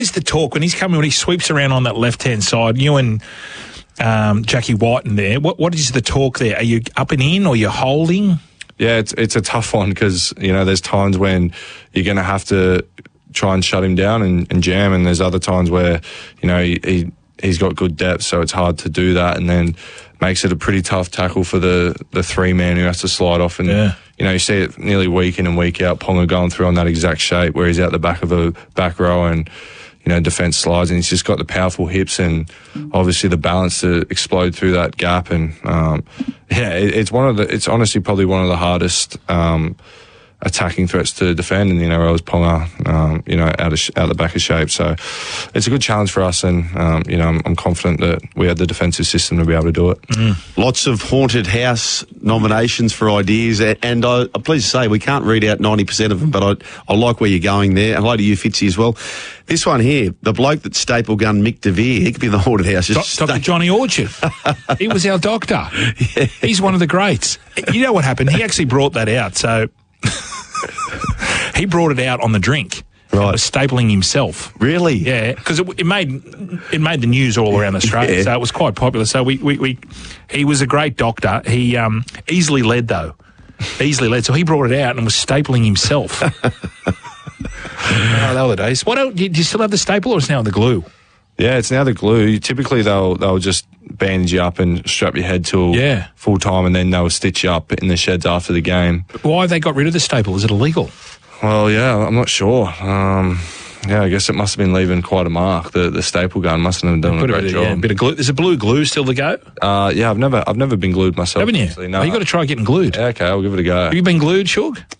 is the talk when he's coming, when he sweeps around on that left-hand side, you and Jackie White in there, what is the talk there? Are you up and in or you're holding? Yeah, it's a tough one because, there's times when you're going to have to try and shut him down and jam, and there's other times where, he's got good depth, so it's hard to do that, and then makes it a pretty tough tackle for the three man who has to slide off. And you see it nearly week in and week out, Ponga going through on that exact shape where he's out the back of a back row and defence slides, and he's just got the powerful hips and obviously the balance to explode through that gap. And it's honestly probably one of the hardest attacking threats to defend in the NRL is Ponga, out the back of shape. So it's a good challenge for us, and I'm confident that we have the defensive system to be able to do it. Lots of haunted house nominations for ideas, and I'm pleased to say we can't read out 90% of them, but I like where you're going there. And hello to you, Fitzy, as well. This one here, the bloke that staple gun Mick DeVere, he could be in the haunted house. Dr. Johnny Orchard. He was our doctor. Yeah. He's one of the greats. You know what happened? He actually brought that out, so... He brought it out on the drink. Right. Was stapling himself. Really? Yeah, because it made the news all around Australia, so it was quite popular. So he was a great doctor. He easily led, though. So he brought it out and was stapling himself. They were the days. Do you still have the staple, or is it now the glue? Yeah, it's now the glue. Typically, they'll just bandage you up and strap your head till full time, and then they'll stitch you up in the sheds after the game. Why have they got rid of the staple? Is it illegal? Well, yeah, I'm not sure. I guess it must have been leaving quite a mark. The staple gun mustn't have done a great job. Yeah, a bit of glue. Is a blue glue still to go? Yeah, I've never been glued myself. Haven't you? Actually, no. Oh, you got to try getting glued. Yeah, okay, I'll give it a go. Have you been glued, Shug?